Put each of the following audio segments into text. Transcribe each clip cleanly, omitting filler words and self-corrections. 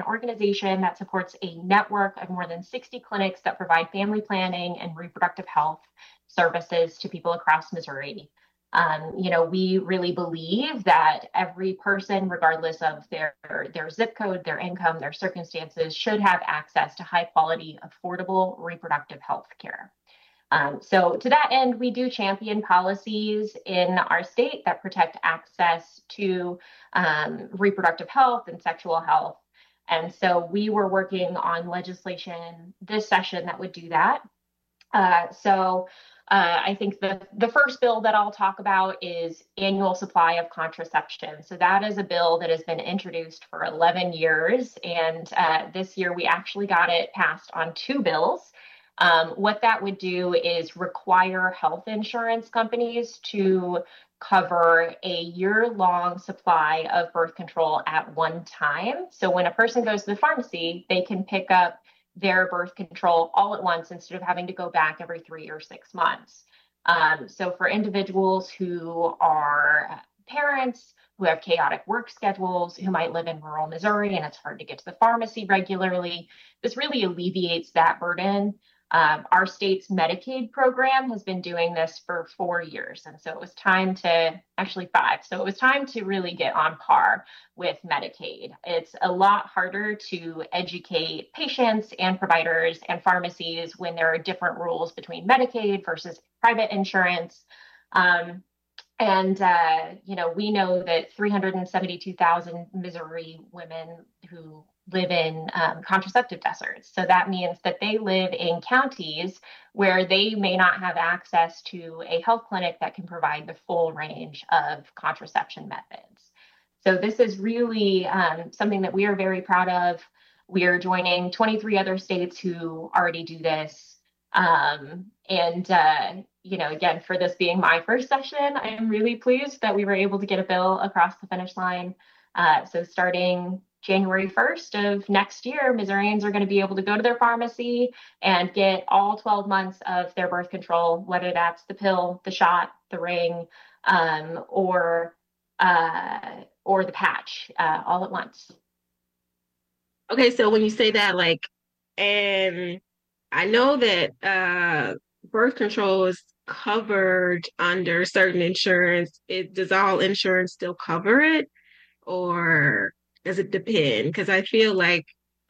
organization that supports a network of more than 60 clinics that provide family planning and reproductive health services to people across Missouri. We really believe that every person, regardless of their zip code, their income, their circumstances, should have access to high quality, affordable reproductive health care. So to that end, we do champion policies in our state that protect access to reproductive health and sexual health. And so we were working on legislation this session that would do that. I think the first bill that I'll talk about is annual supply of contraception. So that is a bill that has been introduced for 11 years. And this year we actually got it passed on 2 bills. What that would do is require health insurance companies to cover a year-long supply of birth control at one time. So when a person goes to the pharmacy, they can pick up their birth control all at once instead of having to go back every 3 or 6 months. So for individuals who are parents, who have chaotic work schedules, who might live in rural Missouri and it's hard to get to the pharmacy regularly, this really alleviates that burden. Our state's Medicaid program has been doing this for 4 years. And so it was time to, actually 5. So it was time to really get on par with Medicaid. It's a lot harder to educate patients and providers and pharmacies when there are different rules between Medicaid versus private insurance. We know that 372,000 Missouri women who live in contraceptive deserts. So that means that they live in counties where they may not have access to a health clinic that can provide the full range of contraception methods. So this is really something that we are very proud of. We are joining 23 other states who already do this. Again, for this being my first session, I am really pleased that we were able to get a bill across the finish line. So starting January 1st of next year, Missourians are going to be able to go to their pharmacy and get all 12 months of their birth control, whether that's the pill, the shot, the ring, or the patch, all at once. Okay, so when you say that, and I know that birth control is covered under certain insurance. Does all insurance still cover it, or does it depend? Because I feel like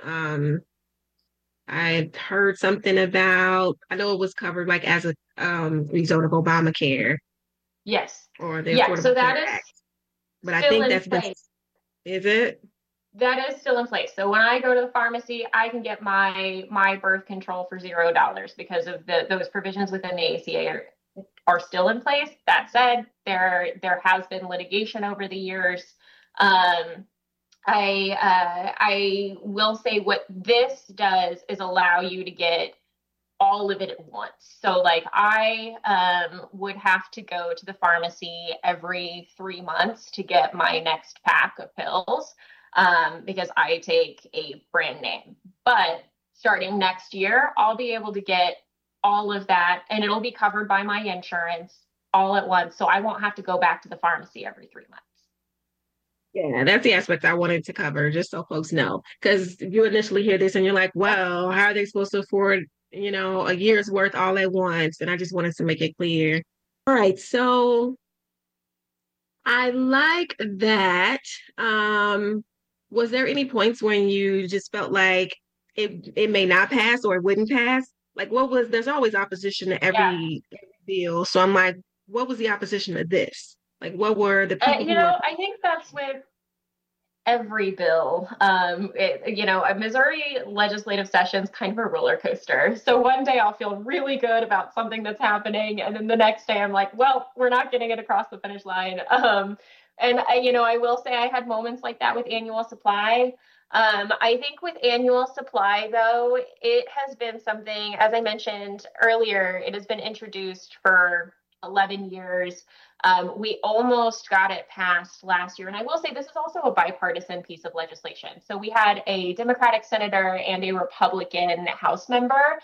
I heard something about, I know it was covered as a result of Obamacare. Yes. Or the Affordable Care Act. But I think that's been, is it? That is still in place. So when I go to the pharmacy, I can get my birth control for $0 because of those provisions within the ACA are still in place. That said, there has been litigation over the years. I will say what this does is allow you to get all of it at once. So I would have to go to the pharmacy every 3 months to get my next pack of pills because I take a brand name. But starting next year, I'll be able to get all of that and it'll be covered by my insurance all at once. So I won't have to go back to the pharmacy every 3 months. Yeah, that's the aspect I wanted to cover, just so folks know. Because you initially hear this and you're like, well, how are they supposed to afford, a year's worth all at once? And I just wanted to make it clear. All right, so I like that. Was there any points when you just felt like it may not pass or it wouldn't pass? There's always opposition to every bill. So I'm like, what was the opposition to this? What were the people I think that's with every bill. A Missouri legislative session is kind of a roller coaster. So one day I'll feel really good about something that's happening. And then the next day I'm like, well, we're not getting it across the finish line. I will say I had moments like that with annual supply. I think with annual supply, though, it has been something, as I mentioned earlier, it has been introduced for 11 years. We almost got it passed last year. And I will say this is also a bipartisan piece of legislation. So we had a Democratic senator and a Republican House member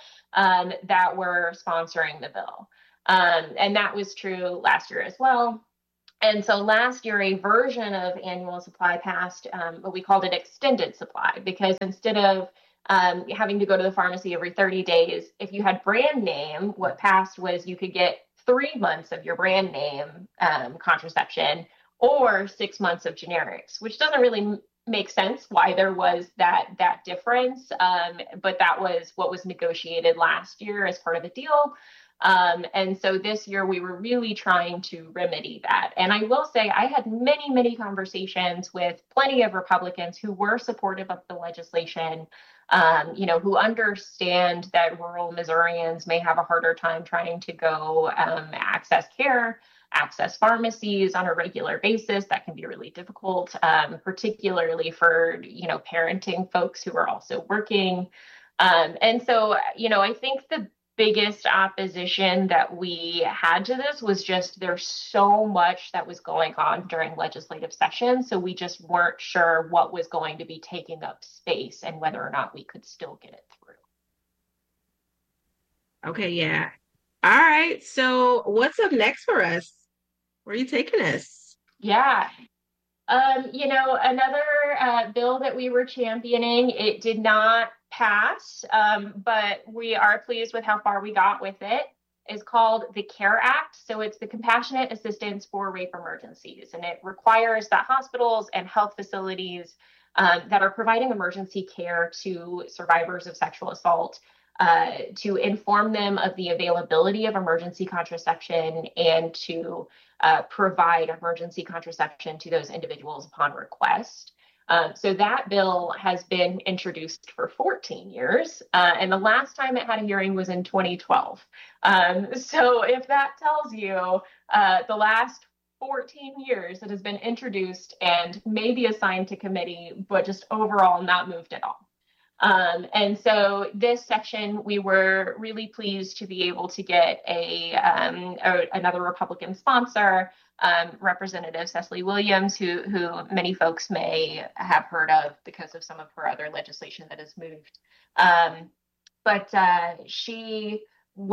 that were sponsoring the bill. And that was true last year as well. And so last year, a version of annual supply passed, but we called it extended supply because instead of having to go to the pharmacy every 30 days, if you had brand name, what passed was you could get 3 months of your brand name contraception or 6 months of generics, which doesn't really make sense why there was that difference. But that was what was negotiated last year as part of the deal. And so this year we were really trying to remedy that. And I will say I had many, many conversations with plenty of Republicans who were supportive of the legislation, who understand that rural Missourians may have a harder time trying to go access care, access pharmacies on a regular basis. That can be really difficult, particularly for, parenting folks who are also working. And so, I think the biggest opposition that we had to this was just there's so much that was going on during legislative session. So we just weren't sure what was going to be taking up space and whether or not we could still get it through. Okay, yeah. All right. So what's up next for us? Where are you taking us? Yeah. Another bill that we were championing, it did not pass, but we are pleased with how far we got with it, is called the CARE Act. So it's the Compassionate Assistance for Rape Emergencies, and it requires that hospitals and health facilities that are providing emergency care to survivors of sexual assault to inform them of the availability of emergency contraception and to provide emergency contraception to those individuals upon request. So that bill has been introduced for 14 years, and the last time it had a hearing was in 2012. So if that tells you the last 14 years it has been introduced and maybe assigned to committee, but just overall not moved at all. And so this section, we were really pleased to be able to get another Republican sponsor, Representative Cecily Williams, who many folks may have heard of because of some of her other legislation that has moved. But she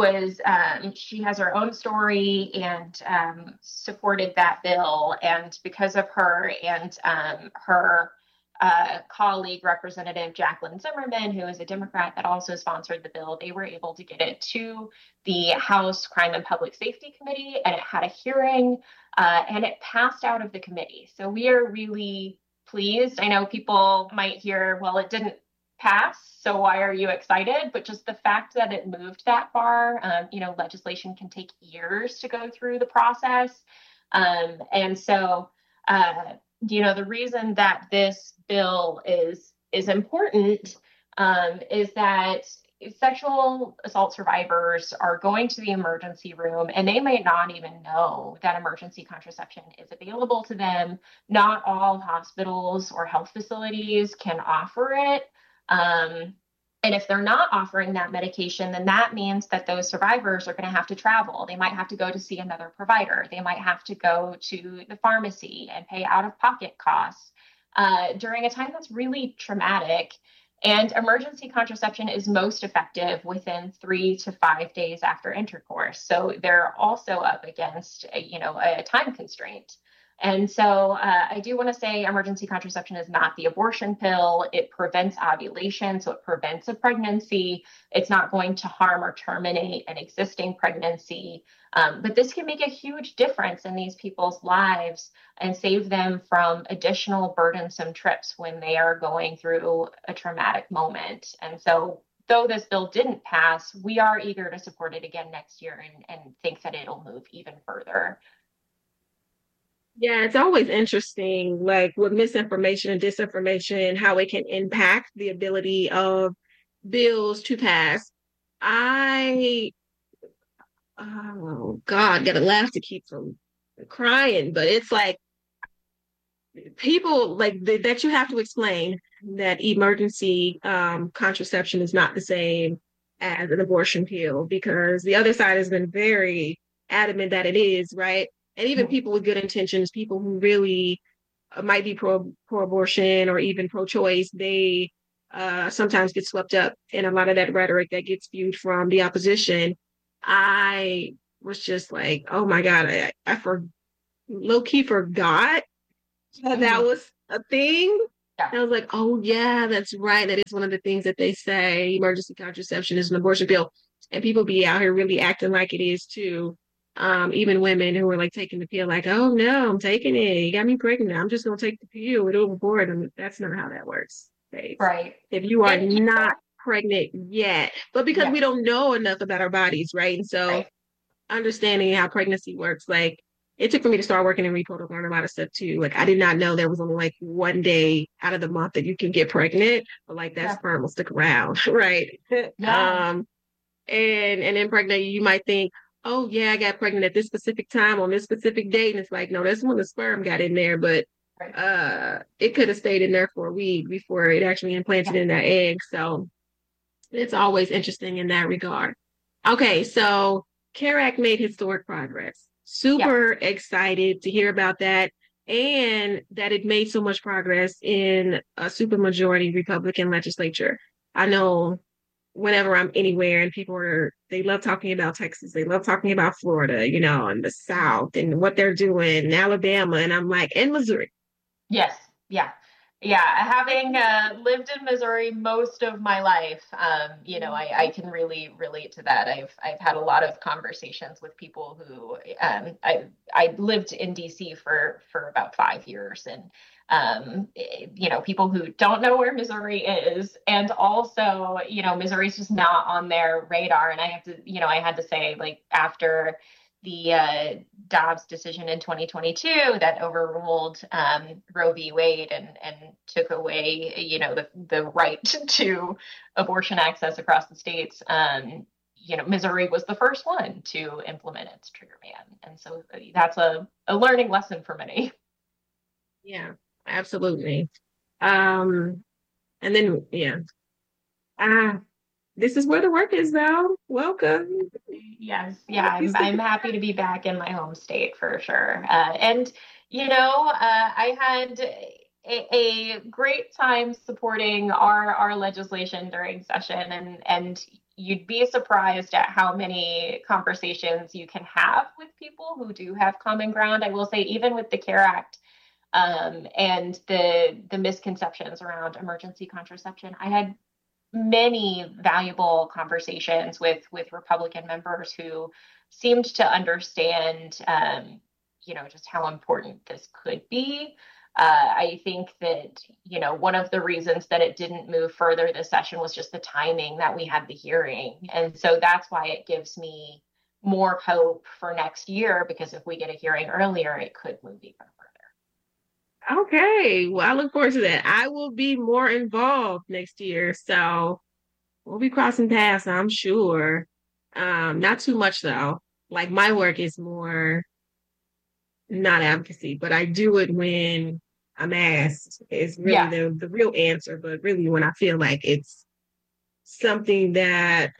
has her own story and supported that bill. And because of her and her colleague, Representative Jacqueline Zimmerman, who is a Democrat that also sponsored the bill, they were able to get it to the House Crime and Public Safety Committee, and it had a hearing, and it passed out of the committee. So we are really pleased. I know people might hear, well, it didn't pass, so why are you excited? But just the fact that it moved that far, legislation can take years to go through the process. And so, the reason that this bill is important is that sexual assault survivors are going to the emergency room and they may not even know that emergency contraception is available to them. Not all hospitals or health facilities can offer it. And if they're not offering that medication, then that means that those survivors are going to have to travel. They might have to go to see another provider. They might have to go to the pharmacy and pay out-of-pocket costs during a time that's really traumatic. And emergency contraception is most effective within 3 to 5 days after intercourse. So they're also up against, a time constraint. And so I do want to say emergency contraception is not the abortion pill. It prevents ovulation, so it prevents a pregnancy. It's not going to harm or terminate an existing pregnancy. But this can make a huge difference in these people's lives and save them from additional burdensome trips when they are going through a traumatic moment. And so though this bill didn't pass, we are eager to support it again next year and think that it'll move even further. Yeah, it's always interesting, like with misinformation and disinformation, how it can impact the ability of bills to pass. I, oh God, gotta laugh to keep from crying, but it's like people that you have to explain that emergency contraception is not the same as an abortion pill because the other side has been very adamant that it is, right? And even people with good intentions, people who really might be pro-abortion or even pro-choice, they sometimes get swept up in a lot of that rhetoric that gets spewed from the opposition. I was just like, oh my God, I forgot low key forgot that that Mhm. was a thing. Yeah. And I was like, oh yeah, that's right. That is one of the things that they say. Emergency contraception is an abortion pill. And people be out here really acting like it is too. Even women who are like taking the pill, like, oh no, I'm taking it. You got me pregnant. I'm just gonna take the pill. It'll abort. And that's not how that works, babe. Right. If you are And you not know, pregnant yet, but because yeah. we don't know enough about our bodies, right? And so Right. understanding how pregnancy works, like it took for me to start working in repo to learn a lot of stuff too. Like I did not know there was only like one day out of the month that you can get pregnant, but like that Yeah. sperm will stick around, right? Yeah. And then pregnant, you might think, oh yeah, I got pregnant at this specific time on this specific date, and it's like, no, that's when the sperm got in there, but Right. it could have stayed in there for a week before it actually implanted Yeah. in that egg. So it's always interesting in that regard. Okay, so CARE Act made historic progress. Yeah. Super excited to hear about that and that it made so much progress in a supermajority Republican legislature. I know whenever I'm anywhere and they love talking about Texas, they love talking about Florida, and the South and what they're doing, in Alabama. And I'm like, in Missouri. Yes. Yeah. Yeah. Having lived in Missouri most of my life, I can really relate to that. I've had a lot of conversations with people who I lived in DC for about 5 years, and people who don't know where Missouri is, and also, Missouri's just not on their radar. And I had to say, like, after the Dobbs decision in 2022 that overruled Roe v. Wade and took away, the right to abortion access across the states. Missouri was the first one to implement its trigger ban, and so that's a learning lesson for many. Yeah, absolutely. Um, and then, yeah. Ah, this is where the work is, though. Welcome. Yes, yeah, I'm happy to be back in my home state for sure. And I had a great time supporting our legislation during session, and you'd be surprised at how many conversations you can have with people who do have common ground. I will say, even with the CARE Act, and the misconceptions around emergency contraception, I had many valuable conversations with Republican members who seemed to understand, just how important this could be. I think that, one of the reasons that it didn't move further this session was just the timing that we had the hearing. And so that's why it gives me more hope for next year, because if we get a hearing earlier, it could move even further. Okay. Well, I look forward to that. I will be more involved next year. So we'll be crossing paths, I'm sure. Not too much though. Like my work is more not advocacy, but I do it when I'm asked. It's really Yeah. the real answer, but really when I feel like it's something that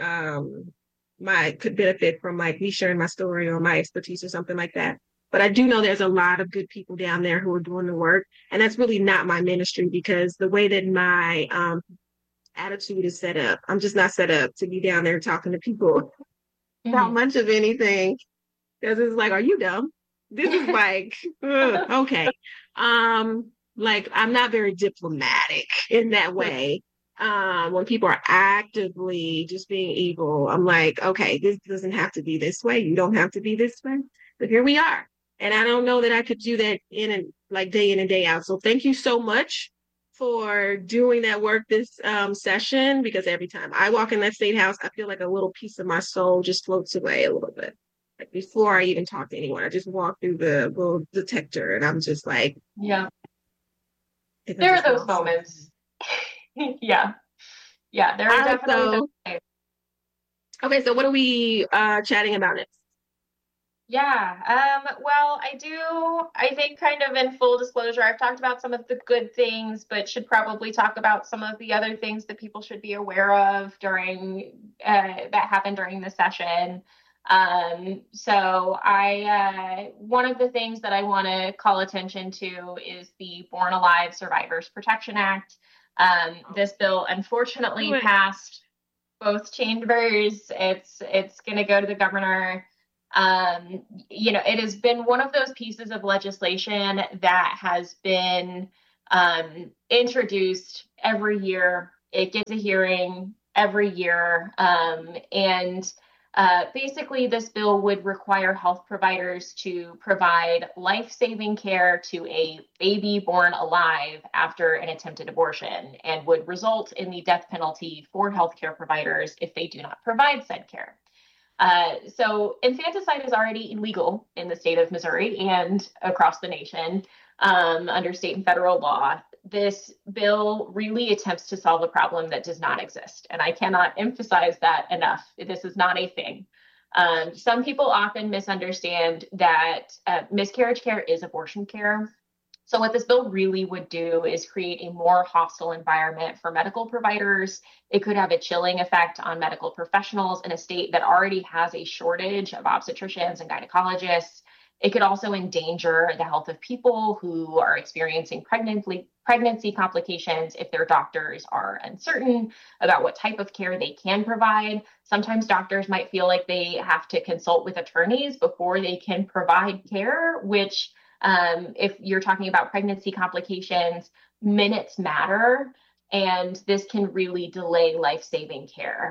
might could benefit from like me sharing my story or my expertise or something like that. But I do know there's a lot of good people down there who are doing the work. And that's really not my ministry because the way that my attitude is set up, I'm just not set up to be down there talking to people about Mhm. much of anything. Because it's like, are you dumb? This is like, okay. Like I'm not very diplomatic in that way. When people are actively just being evil, I'm like, okay, this doesn't have to be this way. You don't have to be this way. But here we are. And I don't know that I could do that in and like day in and day out. So thank you so much for doing that work this session because every time I walk in that state house, I feel like a little piece of my soul just floats away a little bit. Like before I even talk to anyone, I just walk through the little detector and I'm just like, Yeah. I think I There are just those lost something. moments. Yeah. Yeah, there All are right, definitely those so moments. okay, so what are we chatting about next? Yeah. Well, I think, kind of in full disclosure, I've talked about some of the good things, but should probably talk about some of the other things that people should be aware of that happened during the session. So one of the things that I want to call attention to is the Born Alive Survivors Protection Act. This bill unfortunately Wait, passed both chambers. It's going to go to the governor. It has been one of those pieces of legislation that has been introduced every year. It gets a hearing every year. And basically, this bill would require health providers to provide life-saving care to a baby born alive after an attempted abortion, and would result in the death penalty for healthcare providers if they do not provide said care. So infanticide is already illegal in the state of Missouri and across the nation under state and federal law. This bill really attempts to solve a problem that does not exist. And I cannot emphasize that enough. This is not a thing. Some people often misunderstand that miscarriage care is abortion care. So what this bill really would do is create a more hostile environment for medical providers. It could have a chilling effect on medical professionals in a state that already has a shortage of obstetricians and gynecologists. It could also endanger the health of people who are experiencing pregnancy complications if their doctors are uncertain about what type of care they can provide. Sometimes doctors might feel like they have to consult with attorneys before they can provide care, which if you're talking about pregnancy complications, minutes matter, and this can really delay life-saving care.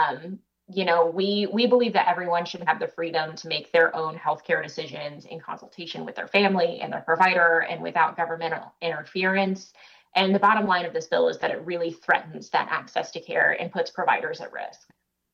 We believe that everyone should have the freedom to make their own healthcare decisions in consultation with their family and their provider and without governmental interference. And the bottom line of this bill is that it really threatens that access to care and puts providers at risk.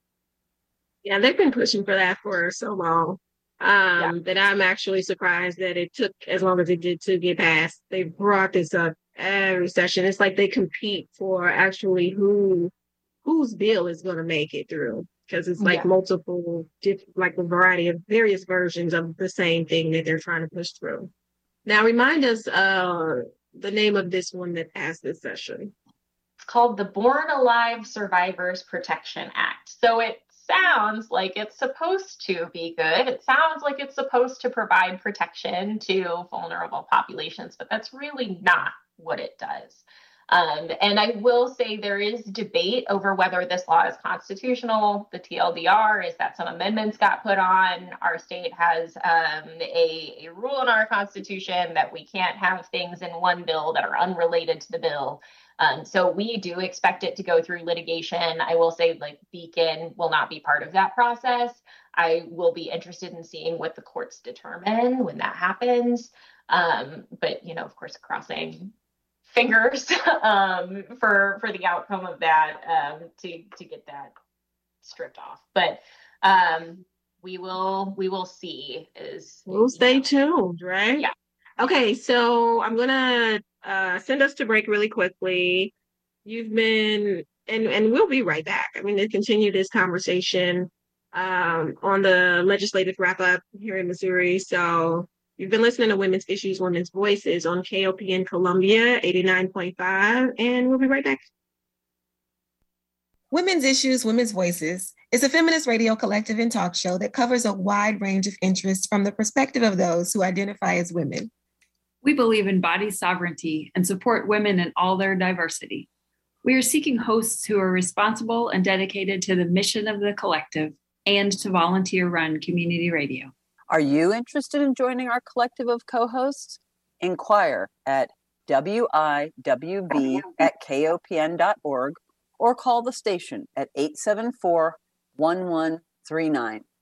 Yeah, they've been pushing for that for so long that I'm actually surprised that it took as long as it did to get passed. They brought this up every session. It's like they compete for actually whose bill is going to make it through, because it's like multiple, like a variety of various versions of the same thing that they're trying to push through. Now, remind us the name of this one that passed this session. It's called the Born Alive Survivors Protection Act. So it sounds like it's supposed to be good. It sounds like it's supposed to provide protection to vulnerable populations, but that's really not what it does. And I will say there is debate over whether this law is constitutional. The TLDR is that some amendments got put on. Our state has a rule in our constitution that we can't have things in one bill that are unrelated to the bill. So we do expect it to go through litigation. I will say, like, Beacon will not be part of that process. I will be interested in seeing what the courts determine when that happens. But, of course, crossing fingers for the outcome of that to get that stripped off. But we will see. We'll stay tuned, right? Yeah. Okay, so I'm gonna send us to break really quickly. You've been, and we'll be right back. I mean, to continue this conversation on the legislative wrap up here in Missouri. So you've been listening to Women's Issues, Women's Voices on KOPN Columbia 89.5, and we'll be right back. Women's Issues, Women's Voices is a feminist radio collective and talk show that covers a wide range of interests from the perspective of those who identify as women. We believe in body sovereignty and support women in all their diversity. We are seeking hosts who are responsible and dedicated to the mission of the collective and to volunteer-run community radio. Are you interested in joining our collective of co-hosts? Inquire at wiwv@kopn.org or call the station at 874-1139.